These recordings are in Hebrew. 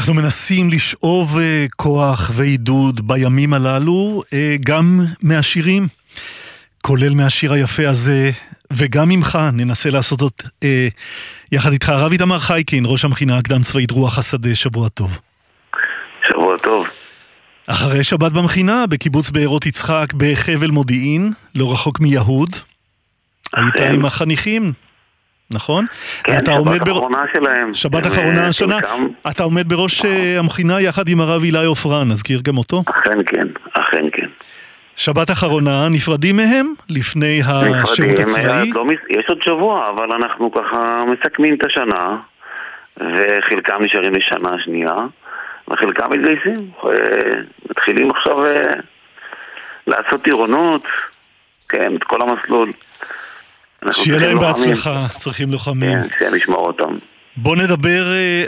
אנחנו מנסים לשאוב כוח ועידוד בימים הללו, גם מהשירים, כולל מהשיר היפה הזה, וגם ממך ננסה לעשות זאת יחד איתך. הרב איתמר חייקין, ראש המכינה הקדם צבאית רוח השדה, שבוע טוב. שבוע טוב. אחרי שבת במכינה, בקיבוץ בארות יצחק בחבל מודיעין, לא רחוק מיהוד, היית עם החניכים, נכון? כן, שבת אחרונה שלהם. שבת אחרונה השנה. אתה עומד בראש המכינה יחד עם הרב אילי עופרן, נזכיר גם אותו? אכן כן, אכן כן. שבת אחרונה, נפרדים מהם לפני השירות הצבאי? יש עוד שבוע, אבל אנחנו ככה מסכמים את השנה, וחלקם נשארים לשנה שנייה, וחלקם מתגייסים. מתחילים עכשיו לעשות טירונות, כן, את כל המסלול. שיהיה להם בהצלחה, צריכים לוחמים. כן, שנשמור אותם. בוא נדבר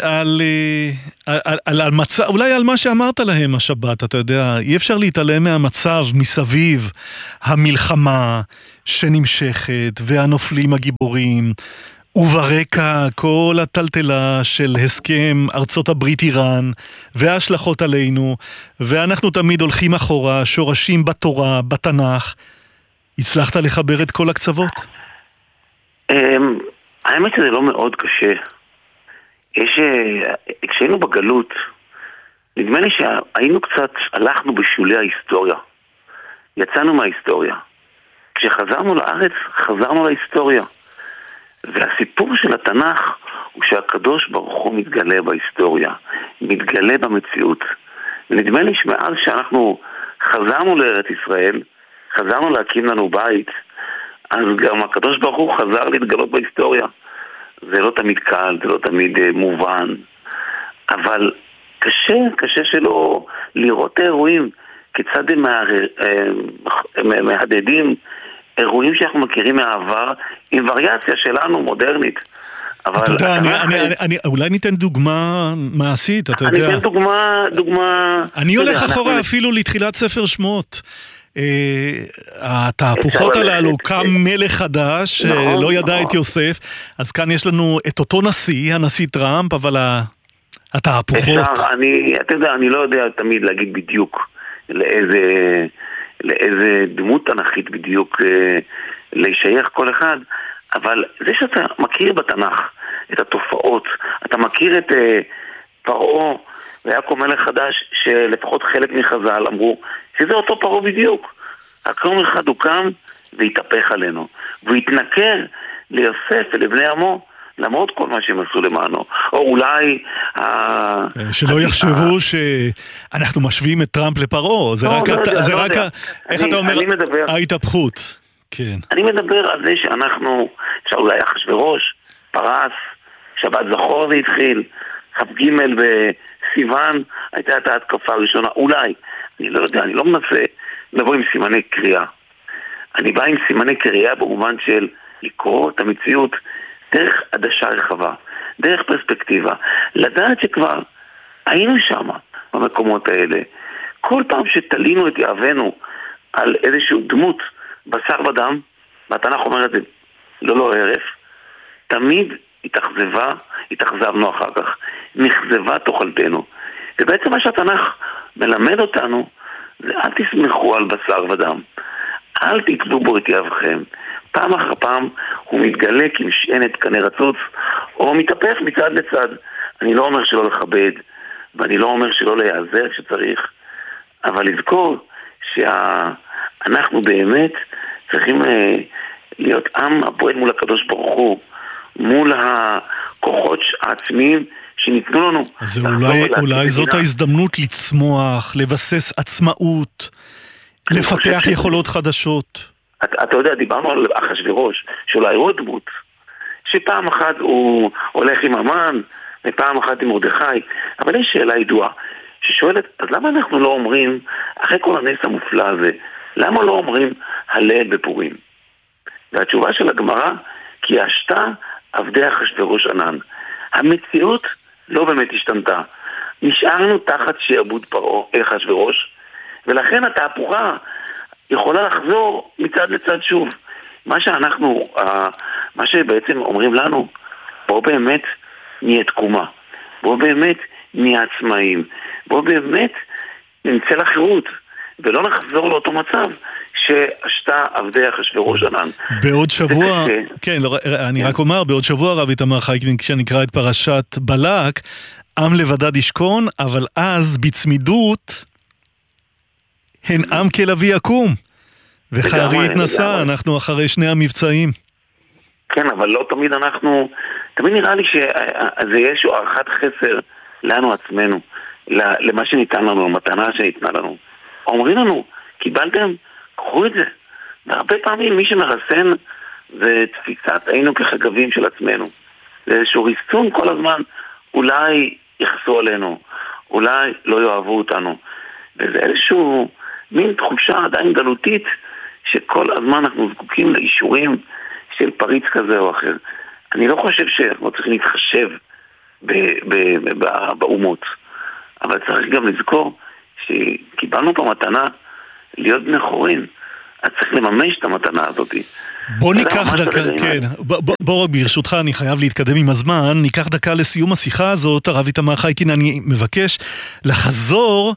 על מצב, אולי על מה שאמרת להם השבת, אתה יודע, אי אפשר להתעלם מהמצב מסביב, המלחמה שנמשכת, והנופלים הגיבורים, וברקע כל הטלטלה של הסכם ארצות הברית איראן, וההשלכות עלינו, ואנחנו תמיד הולכים אחורה, שורשים בתורה, בתנ"ך. הצלחת לחבר את כל הקצוות? האמת שזה לא מאוד קשה. כשהיינו בגלות, נדמה לי שהיינו קצת, הלכנו בשולי ההיסטוריה. יצאנו מההיסטוריה. כשחזרנו לארץ, חזרנו להיסטוריה. והסיפור של התנ"ך הוא שהקדוש ברוך הוא מתגלה בהיסטוריה, מתגלה במציאות. ונדמה לי שמאז שאנחנו חזרנו לארץ ישראל, חזרנו להקים לנו בית, אז גם הקדוש ברוך הוא חזר להתגלות בהיסטוריה. זה לא תמיד קל, זה לא תמיד מובן, אבל קשה שלא לראות האירועים, כיצד הם מהדהדים אירועים שאנחנו מכירים מהעבר, עם וריאציה שלנו מודרנית. אתה יודע, אולי ניתן דוגמה מעשית, אתה יודע. אני אתן דוגמה... אני הולך אחורה אפילו לתחילת ספר שמות. התהפוכות הללו, קם מלך חדש שלא ידע את יוסף, אז כאן יש לנו את אותו נשיא, הנשיא טראמפ, אבל התהפוכות... אתה יודע, אני לא יודע תמיד להגיד בדיוק לאיזה דמות תנכית בדיוק להישייך כל אחד, אבל זה שאתה מכיר בתנ"ך את התופעות, אתה מכיר את פרעה ויעקב מלך חדש, שלפחות חלק מחז"ל אמרו שזה אותו פרעה בדיוק. רק יום אחד הוא קם והתהפך עלינו, והוא התנכר ליוסף ולבני עמו, למרות כל מה שהם עשו למענו. או אולי... שלא יחשבו שאנחנו משווים את טראמפ לפרעה, זה רק, איך אתה אומר, ההתהפכות. אני מדבר על זה שאנחנו, אפשר אולי אחשוורוש, פרס, שבת זכור זה התחיל, כ"ג בסיוון, הייתה את ההתקפה הראשונה, אולי, אני לא יודע, אני לא מנסה לבוא עם סימני קריאה. אני בא עם סימני קריאה במובן של לקרוא את המציאות דרך עדשה רחבה, דרך פרספקטיבה, לדעת שכבר היינו שם במקומות האלה. כל פעם שתלינו את יהבנו על איזשהו דמות בשר ודם, והתנ"ך אומר את זה לא הרף, תמיד התאכזבנו אחר כך, נכזבה תאכלתנו. ובעצם מה שהתנ"ך מלמד אותנו זה אל תסמכו על בשר ודם, אל תקלו בו את יהבכם. פעם אחר פעם הוא מתגלה כמשענת קנה רצוץ, או מתהפך מצד לצד. אני לא אומר שלא לכבד, ואני לא אומר שלא להיעזר כשצריך, אבל לזכור שאנחנו באמת צריכים להיות עם הפועל מול הקדוש ברוך הוא, מול הכוחות העצמיים שניתנו לנו. אז אולי זאת ההזדמנות לצמוח, לבסס עצמאות, לפתח יכולות חדשות. אתה יודע, דיברנו על אחשוורוש, שאולי עוד דמות, שפעם אחת הוא הולך עם המן, ופעם אחת עם מרדכי, אבל יש שאלה ידועה, ששואלת, אז למה אנחנו לא אומרים, אחרי כל הנס המופלא הזה, למה לא אומרים הלל בפורים? והתשובה של הגמרא, כי השתה עבדי אחשוורוש ענן. המציאות לא באמת השתנתה. נשארנו תחת שעבוד פרעה אחשוורוש, ולכן התהפוכה יכולה לחזור מצד לצד שוב. מה שבעצם אומרים לנו, בואו באמת נהיה תקומה. בואו באמת נהיה עצמאים. בואו באמת נמצא לחירות, ולא נחזור לאותו מצב שעשתה עבדי אחשוורוש ענן. בעוד שבוע, כן, אני רק אומר, בעוד שבוע הרב איתמר חייקין, כשנקרא את פרשת בלק, עם לבדד ישכון, אבל אז בצמידות הן עם כלביא יקום. וחרי התנסה, אנחנו אחרי שני המבצעים. כן, אבל לא תמיד אנחנו, תמיד נראה לי שזה יש הערכת חסר לנו עצמנו, למה שניתן לנו, המתנה שניתנה לנו. אומרים לנו, קיבלתם, קחו את זה. והרבה פעמים מי שמרסן זה תפיסת היינו כחגבים של עצמנו. זה איזשהו ריסון כל הזמן, אולי יחסו עלינו, אולי לא יאהבו אותנו. וזה איזשהו מין תחושה עדיין גלותית, שכל הזמן אנחנו זקוקים לאישורים של פריץ כזה או אחר. אני לא חושב שאנחנו צריכים להתחשב באומות, אבל צריך גם לזכור שקיבלנו פה מתנה להיות בני חורין, אז צריך לממש את המתנה הזאת. בוא ניקח דקה, כן, בוא רק ברשותך, אני חייב להתקדם עם הזמן, ניקח דקה לסיום השיחה הזאת, הרב איתמר חייקין, אני מבקש לחזור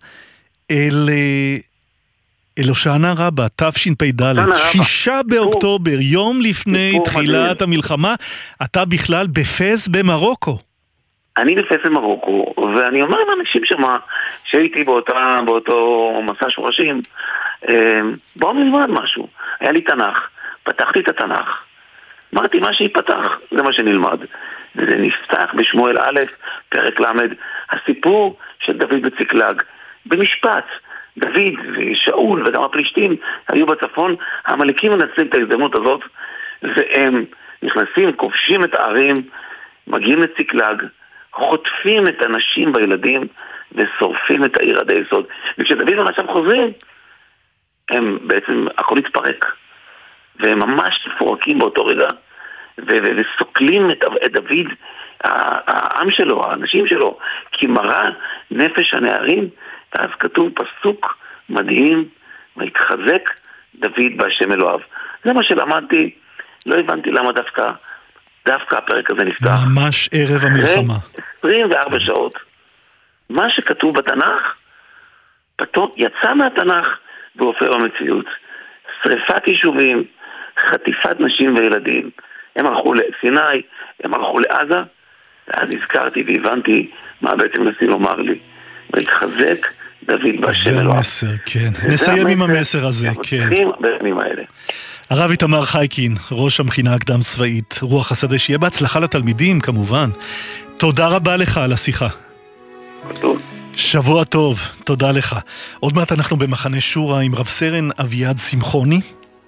אל הושענא רבה, תשפ"ד, 6 באוקטובר, יום לפני תחילת המלחמה, אתה בכלל בפס במרוקו. אני בפס במרוקו, ואני אומר לאנשים שמה, שהייתי באותו מסע שורשים, בואו נלמד משהו. היה לי תנ"ך, פתחתי את התנ"ך, אמרתי מה שיפתח, זה מה שנלמד. וזה נפתח בשמואל א', פרק למד, הסיפור של דוד בציקלג, במשפט. דוד ושאול וגם הפלישתים היו בצפון, המלאקים מנצלים את ההזדמנות הזאת, והם נכנסים, כובשים את הערים, מגיעים לציקלג, חוטפים את הנשים והילדים, ושורפים את העיר עד היסוד. וכשדוד ואנשיו חוזרים, הם בעצם, הכל התפרק. והם ממש מפורקים באותו רגע, וסוקלים את דוד, העם שלו, האנשים שלו, כי מראה נפש הנערים, ואז כתוב פסוק מדהים, והתחזק דוד בהשם אלוהיו. זה מה שלמדתי, לא הבנתי למה דווקא הפרק הזה נפתח. ממש ערב המלחמה. 24 שעות. מה שכתוב בתנ"ך, פתאום יצא מהתנ"ך והופך במציאות. שריפת יישובים, חטיפת נשים וילדים. הם הלכו לסיני, הם הלכו לעזה, ואז הזכרתי והבנתי מה בעצם נסי לומר לי. והתחזק דוד בהשם אלוהיו. זה המסר, כן. נסיים עם המסר הזה, כן. בימים האלה. הרב איתמר חייקין, ראש המכינה הקדם צבאית, רוח השדה, שיהיה בהצלחה לתלמידים כמובן. תודה רבה לך על השיחה. טוב. שבוע טוב, תודה לך. עוד מעט אנחנו במחנה שורה עם רב סרן אביעד שמחוני,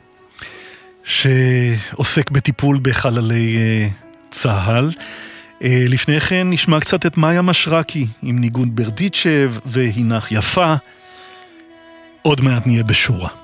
שעוסק בטיפול בחללי צה"ל. לפני כן נשמע קצת את מאיה משרקי עם ניגון ברדיצ'ב והינך יפה. עוד מעט נהיה בשורה.